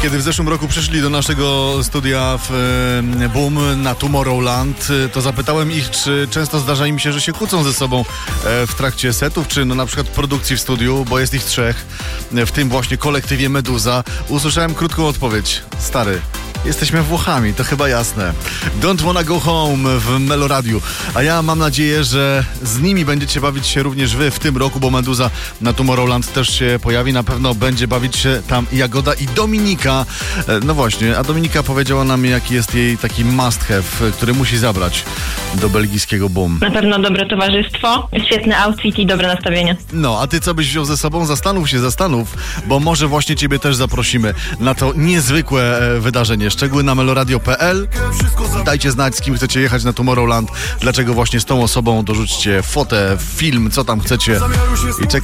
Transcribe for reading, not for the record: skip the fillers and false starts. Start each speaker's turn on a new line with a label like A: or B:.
A: Kiedy w zeszłym roku przyszli do naszego studia w Boom na Tomorrowland, to zapytałem ich, czy często zdarza im się, że się kłócą ze sobą w trakcie setów, czy na przykład produkcji w studiu, bo jest ich 3, w tym właśnie kolektywie Meduza. Usłyszałem krótką odpowiedź. Stary, jesteśmy Włochami, to chyba jasne. Don't Wanna Go Home w Meloradiu. A ja mam nadzieję, że z nimi będziecie bawić się również wy w tym roku, bo Meduza na Tomorrowland też się pojawi. Na pewno będzie bawić się tam Jagoda i Dominika. No właśnie, a Dominika powiedziała nam, jaki jest jej taki must have, który musi zabrać do belgijskiego Boom.
B: Na pewno dobre towarzystwo, świetny outfit i dobre nastawienie.
A: No, a ty co byś wziął ze sobą? Zastanów, bo może właśnie ciebie też zaprosimy na to niezwykłe wydarzenie. Szczegóły na meloradio.pl. Dajcie znać, z kim chcecie jechać na Tomorrowland, dlaczego właśnie z tą osobą, dorzućcie fotę, film, co tam chcecie i czekam.